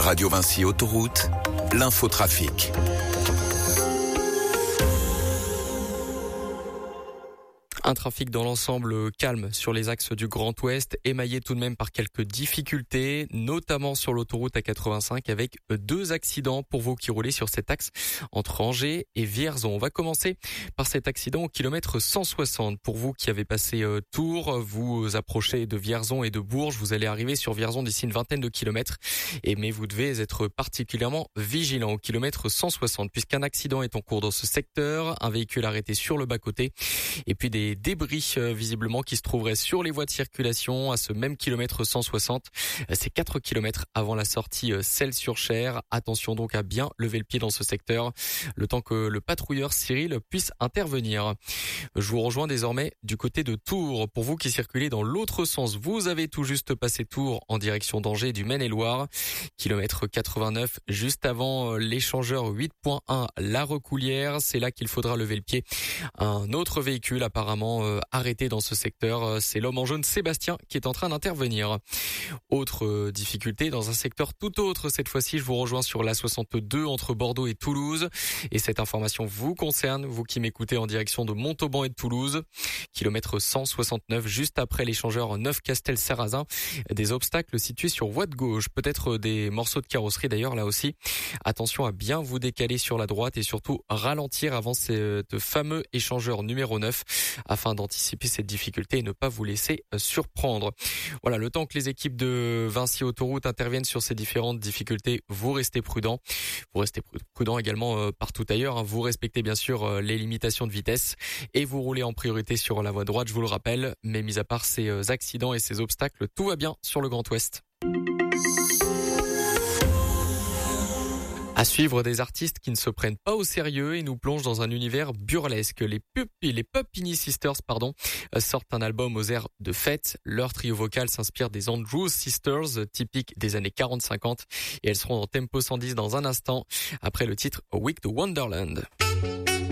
Radio Vinci Autoroute, l'infotrafic. Un trafic dans l'ensemble calme sur les axes du Grand Ouest, émaillé tout de même par quelques difficultés, notamment sur l'autoroute A85 avec 2 accidents pour vous qui roulez sur cet axe entre Angers et Vierzon. On va commencer par cet accident au kilomètre 160. Pour vous qui avez passé Tours, vous approchez de Vierzon et de Bourges, vous allez arriver sur Vierzon d'ici une vingtaine de kilomètres. Mais vous devez être particulièrement vigilant au kilomètre 160 puisqu'un accident est en cours dans ce secteur, un véhicule arrêté sur le bas-côté et puis des débris visiblement qui se trouveraient sur les voies de circulation à ce même kilomètre 160. C'est 4 kilomètres avant la sortie Celles-sur-Cher. Attention donc à bien lever le pied dans ce secteur, le temps que le patrouilleur Cyril puisse intervenir. Je vous rejoins désormais du côté de Tours. Pour vous qui circulez dans l'autre sens, vous avez tout juste passé Tours en direction d'Angers du Maine-et-Loire. Kilomètre 89, juste avant l'échangeur 8.1, la Recoulière. C'est là qu'il faudra lever le pied. Un autre véhicule apparemment arrêté dans ce secteur, c'est l'homme en jaune Sébastien qui est en train d'intervenir. Autre difficulté dans un secteur tout autre, cette fois-ci je vous rejoins sur l'A62 entre Bordeaux et Toulouse et cette information vous concerne, vous qui m'écoutez en direction de Montauban et de Toulouse. Kilomètre 169 juste après l'échangeur Neuf-Castel-Sarrazin, des obstacles situés sur voie de gauche, peut-être des morceaux de carrosserie d'ailleurs là aussi. Attention à bien vous décaler sur la droite et surtout ralentir avant ce fameux échangeur numéro 9 afin d'anticiper cette difficulté et ne pas vous laisser surprendre. Voilà, le temps que les équipes de Vinci Autoroute interviennent sur ces différentes difficultés, vous restez prudents. Vous restez prudents également partout ailleurs. Vous respectez bien sûr les limitations de vitesse et vous roulez en priorité sur la voie droite, je vous le rappelle. Mais mis à part ces accidents et ces obstacles, tout va bien sur le Grand Ouest. À suivre, des artistes qui ne se prennent pas au sérieux et nous plongent dans un univers burlesque. Les Puppini Sisters, sortent un album aux airs de fête. Leur trio vocal s'inspire des Andrews Sisters, typiques des années 40-50. Et elles seront en tempo 110 dans un instant, après le titre A Week to Wonderland.